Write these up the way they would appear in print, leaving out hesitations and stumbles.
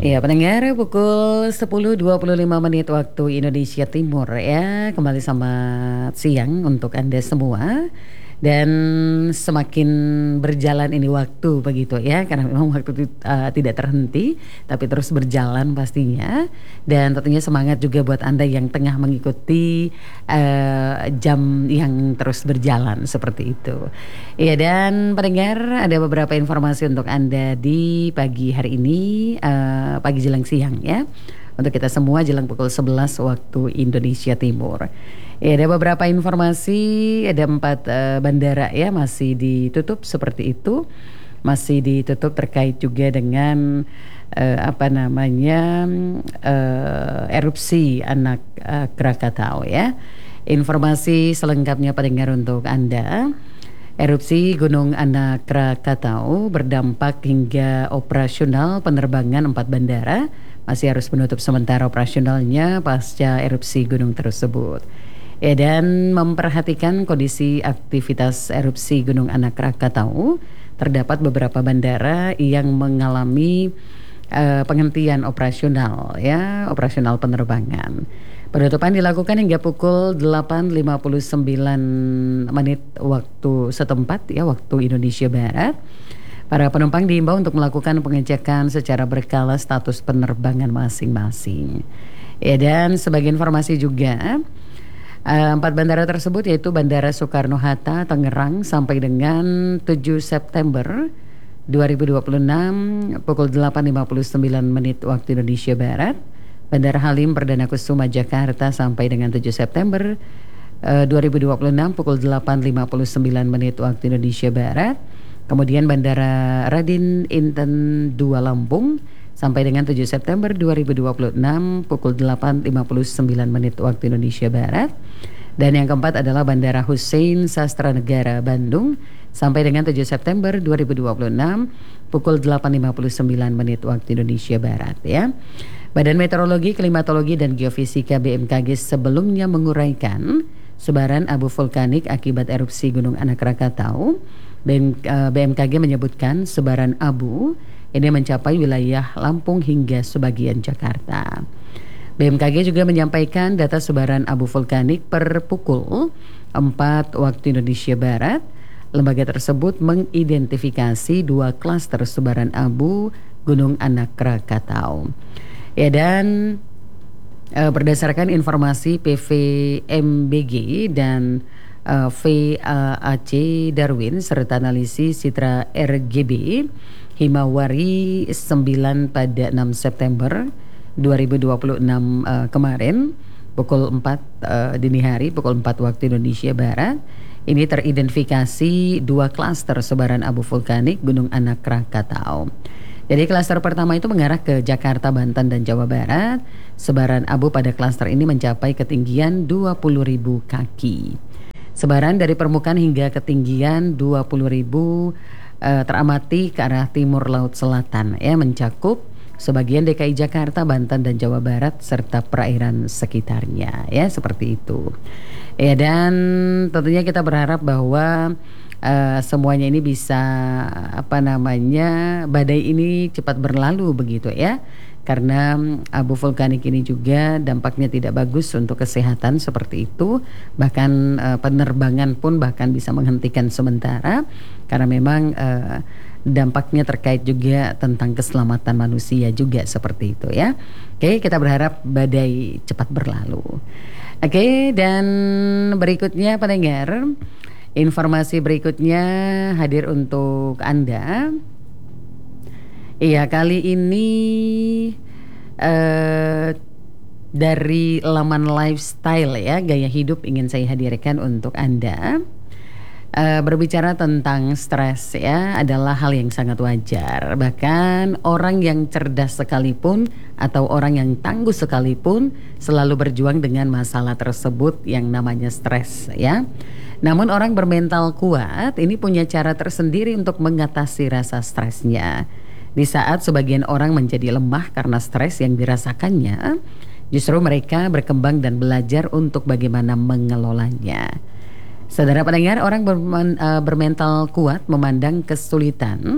Ya, pendengar pukul 10.25 waktu Indonesia Timur ya. Kembali selamat siang untuk Anda semua. Dan semakin berjalan ini waktu begitu ya, karena memang waktu tidak terhenti tapi terus berjalan pastinya. Dan tentunya semangat juga buat Anda yang tengah mengikuti jam yang terus berjalan seperti itu. Ya, dan pendengar, ada beberapa informasi untuk Anda di pagi hari ini, pagi jelang siang ya. Untuk kita semua jelang pukul 11 waktu Indonesia Timur. Ya, ada beberapa informasi, ada 4 bandara ya masih ditutup seperti itu. Masih ditutup terkait juga dengan erupsi anak Krakatau ya. Informasi selengkapnya pendengar untuk Anda. Erupsi Gunung Anak Krakatau berdampak hingga operasional penerbangan 4 bandara masih harus menutup sementara operasionalnya pasca erupsi gunung tersebut. Ya, dan memperhatikan kondisi aktivitas erupsi Gunung Anak Krakatau, terdapat beberapa bandara yang mengalami penghentian operasional ya, operasional penerbangan. Penutupan dilakukan hingga pukul 8.59 waktu setempat ya, waktu Indonesia Barat. Para penumpang diimbau untuk melakukan pengecekan secara berkala status penerbangan masing-masing. Ya, dan sebagai informasi juga, 4 bandara tersebut yaitu Bandara Soekarno-Hatta, Tangerang sampai dengan 7 September 2026 pukul 8.59 waktu Indonesia Barat. Bandara Halim Perdana Kusuma Jakarta sampai dengan 7 September 2026 pukul 8.59 waktu Indonesia Barat. Kemudian Bandara Radin Inten 2 Lampung sampai dengan 7 September 2026 pukul 8.59 waktu Indonesia Barat. Dan yang keempat adalah Bandara Hussein Sastra Negara Bandung sampai dengan 7 September 2026 pukul 8.59 waktu Indonesia Barat ya. Badan Meteorologi, Klimatologi dan Geofisika BMKG sebelumnya menguraikan sebaran abu vulkanik akibat erupsi Gunung Anak Krakatau. BMKG menyebutkan sebaran abu ini mencapai wilayah Lampung hingga sebagian Jakarta. BMKG juga menyampaikan data sebaran abu vulkanik per pukul 4 waktu Indonesia Barat. Lembaga tersebut mengidentifikasi 2 klaster sebaran abu Gunung Anak Krakatau. Ya, dan berdasarkan informasi PVMBG dan VAC Darwin serta analisis Citra RGB Himawari 9 pada 6 September 2026 kemarin pukul 4 dini hari, pukul 4 waktu Indonesia Barat. Ini teridentifikasi 2 klaster sebaran abu vulkanik Gunung Anak Krakatau. Jadi klaster pertama itu mengarah ke Jakarta, Banten dan Jawa Barat. Sebaran abu pada klaster ini mencapai ketinggian 20.000 kaki. Sebaran dari permukaan hingga ketinggian 20.000 teramati ke arah timur laut selatan ya, mencakup sebagian DKI Jakarta, Banten dan Jawa Barat serta perairan sekitarnya ya, seperti itu. Ya, dan tentunya kita berharap bahwa semuanya ini bisa badai ini cepat berlalu begitu ya. Karena abu vulkanik ini juga dampaknya tidak bagus untuk kesehatan seperti itu. Bahkan penerbangan pun bahkan bisa menghentikan sementara karena memang dampaknya terkait juga tentang keselamatan manusia juga seperti itu ya. Oke, kita berharap badai cepat berlalu. Oke, dan berikutnya pendengar, informasi berikutnya hadir untuk Anda. Iya, kali ini dari laman lifestyle ya, gaya hidup ingin saya hadirkan untuk Anda. Berbicara tentang stres ya, adalah hal yang sangat wajar. Bahkan orang yang cerdas sekalipun atau orang yang tangguh sekalipun selalu berjuang dengan masalah tersebut yang namanya stres ya. Namun orang bermental kuat ini punya cara tersendiri untuk mengatasi rasa stresnya. Di saat sebagian orang menjadi lemah karena stres yang dirasakannya, justru mereka berkembang dan belajar untuk bagaimana mengelolanya. Saudara pendengar, orang bermental kuat memandang kesulitan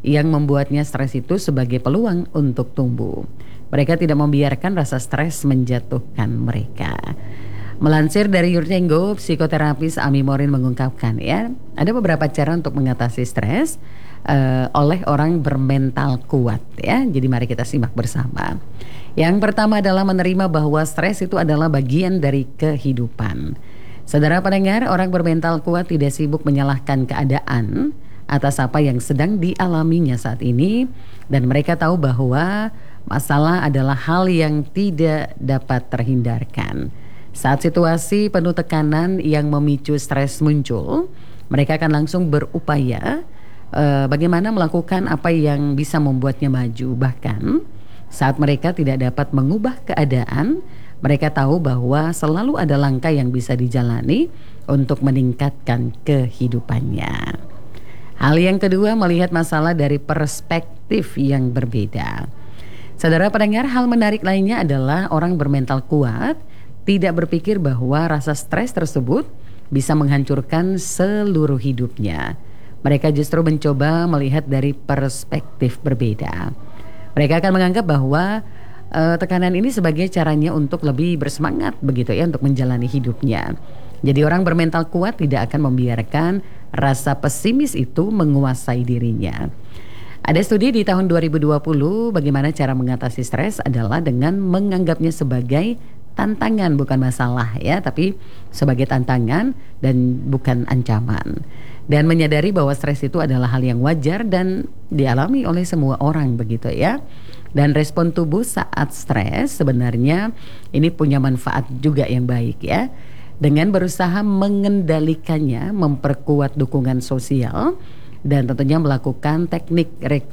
yang membuatnya stres itu sebagai peluang untuk tumbuh. Mereka tidak membiarkan rasa stres menjatuhkan mereka. Melansir dari Yurtengo, psikoterapis Ami Morin mengungkapkan ya, ada beberapa cara untuk mengatasi stres oleh orang bermental kuat ya. Jadi mari kita simak bersama. Yang pertama adalah menerima bahwa stres itu adalah bagian dari kehidupan. Saudara pendengar, orang bermental kuat tidak sibuk menyalahkan keadaan atas apa yang sedang dialaminya saat ini, dan mereka tahu bahwa masalah adalah hal yang tidak dapat terhindarkan. Saat situasi penuh tekanan yang memicu stres muncul, mereka akan langsung berupaya bagaimana melakukan apa yang bisa membuatnya maju. Bahkan saat mereka tidak dapat mengubah keadaan, mereka tahu bahwa selalu ada langkah yang bisa dijalani untuk meningkatkan kehidupannya. Hal yang kedua, melihat masalah dari perspektif yang berbeda. Saudara pendengar, hal menarik lainnya adalah orang bermental kuat tidak berpikir bahwa rasa stres tersebut bisa menghancurkan seluruh hidupnya. Mereka justru mencoba melihat dari perspektif berbeda. Mereka akan menganggap bahwa tekanan ini sebagai caranya untuk lebih bersemangat begitu ya, untuk menjalani hidupnya. Jadi orang bermental kuat tidak akan membiarkan rasa pesimis itu menguasai dirinya. Ada studi di tahun 2020 bagaimana cara mengatasi stres adalah dengan menganggapnya sebagai tantangan, bukan masalah ya, tapi sebagai tantangan dan bukan ancaman. Dan menyadari bahwa stres itu adalah hal yang wajar dan dialami oleh semua orang begitu ya. Dan respon tubuh saat stres sebenarnya ini punya manfaat juga yang baik ya. Dengan berusaha mengendalikannya, memperkuat dukungan sosial, dan tentunya melakukan teknik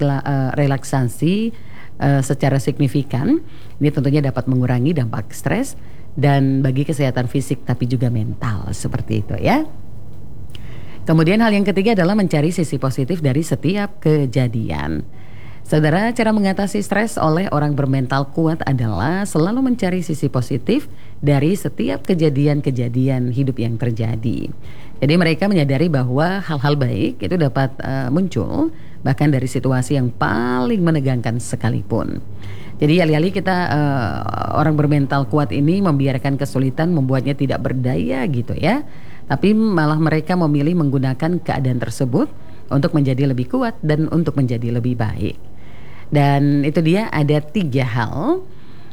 relaksasi secara signifikan. Ini tentunya dapat mengurangi dampak stres dan bagi kesehatan fisik tapi juga mental, seperti itu ya. Kemudian hal yang ketiga adalah mencari sisi positif dari setiap kejadian. Saudara, cara mengatasi stres oleh orang bermental kuat adalah selalu mencari sisi positif dari setiap kejadian-kejadian hidup yang terjadi. Jadi mereka menyadari bahwa hal-hal baik itu dapat muncul bahkan dari situasi yang paling menegangkan sekalipun. Jadi alih-alih kita orang bermental kuat ini membiarkan kesulitan membuatnya tidak berdaya gitu ya, tapi malah mereka memilih menggunakan keadaan tersebut untuk menjadi lebih kuat dan untuk menjadi lebih baik. Dan itu dia, ada 3 hal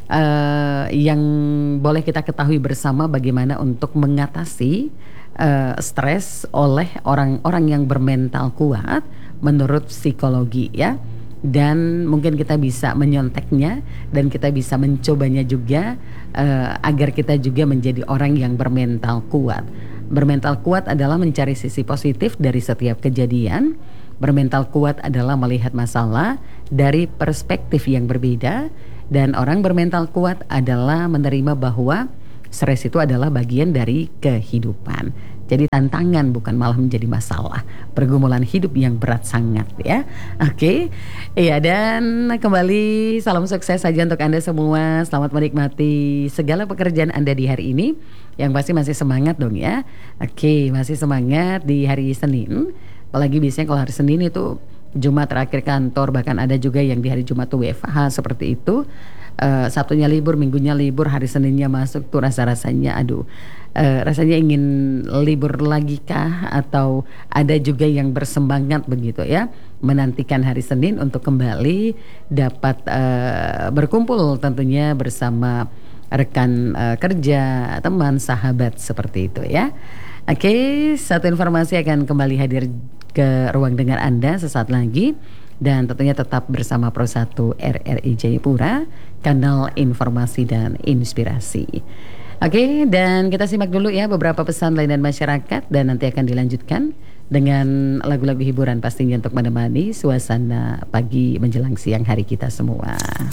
yang boleh kita ketahui bersama bagaimana untuk mengatasi stres oleh orang-orang yang bermental kuat menurut psikologi ya. Dan mungkin kita bisa menyonteknya dan kita bisa mencobanya juga agar kita juga menjadi orang yang bermental kuat. Bermental kuat adalah mencari sisi positif dari setiap kejadian. Bermental kuat adalah melihat masalah dari perspektif yang berbeda. Dan orang bermental kuat adalah menerima bahwa stres itu adalah bagian dari kehidupan. Jadi tantangan bukan malah menjadi masalah. Pergumulan hidup yang berat sangat ya. Oke. Iya, dan kembali salam sukses saja untuk Anda semua. Selamat menikmati segala pekerjaan Anda di hari ini. Yang pasti masih semangat dong ya. Oke, masih semangat di hari Senin. Apalagi biasanya kalau hari Senin itu Jumat terakhir kantor, bahkan ada juga yang di hari Jumat tuh WFH seperti itu. Sabtunya libur, minggunya libur, hari Seninnya masuk tuh rasanya aduh, rasanya ingin libur lagi kah, atau ada juga yang bersemangat begitu ya, menantikan hari Senin untuk kembali dapat berkumpul tentunya bersama rekan kerja, teman, sahabat seperti itu ya. Oke, satu informasi akan kembali hadir ke ruang dengar Anda sesaat lagi. Dan tentunya tetap bersama Pro 1 RRI Jayapura, kanal informasi dan inspirasi. Oke, dan kita simak dulu ya beberapa pesan layanan masyarakat, dan nanti akan dilanjutkan dengan lagu-lagu hiburan pastinya untuk menemani suasana pagi menjelang siang hari kita semua.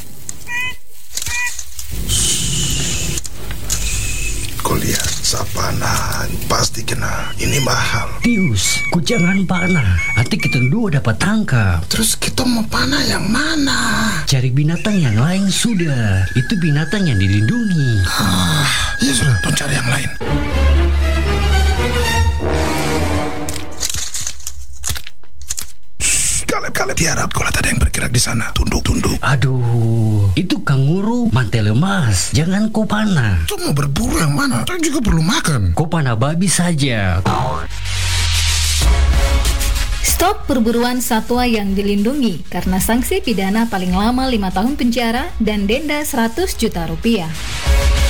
Kau lihat sapana pasti kena. Ini mahal. Tius, ku jangan panah. Nanti kita dua dapat tangkap. Terus kita mau panah yang mana? Cari binatang yang lain sudah. Itu binatang yang dilindungi. Ya sudah, tuh cari yang lain. Shh, Kaleb, Tiarap kalau ada yang bergerak di sana. Tunduk. Aduh, itu kanguru mantel lemas. Jangan kau panah. Itu mau berburu yang mana? Saya juga perlu makan. Kau panah babi saja. Stop perburuan satwa yang dilindungi karena sanksi pidana paling lama 5 tahun penjara dan denda 100 juta rupiah.